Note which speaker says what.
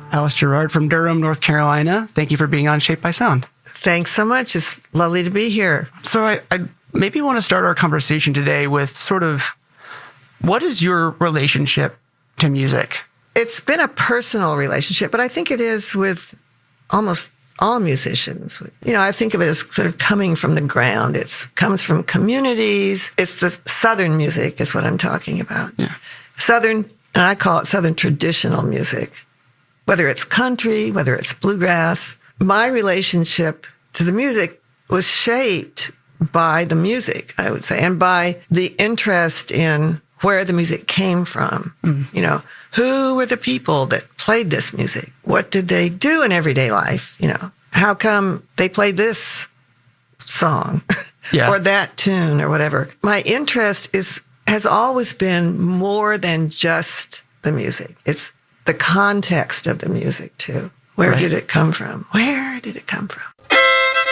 Speaker 1: Alice Gerard from Durham, North Carolina. Thank you for being on Shaped by Sound.
Speaker 2: Thanks so much. It's lovely to be here.
Speaker 1: So I maybe want to start our conversation today with sort of, what is your relationship to music?
Speaker 2: It's been a personal relationship, but I think it is with almost all musicians. You know, I think of it as sort of coming from the ground. It comes from communities. It's the Southern music is what I'm talking about.
Speaker 1: Yeah.
Speaker 2: Southern, and I call it Southern traditional music. Whether it's country, whether it's bluegrass, my relationship to the music was shaped by the music, I would say, and by the interest in where the music came from. You know, who were the people that played this music? What did they do in everyday life? You know, how come they played this song or that tune or whatever? My interest has always been more than just the music. It's the context of the music too. Where did it come from? Where did it come from?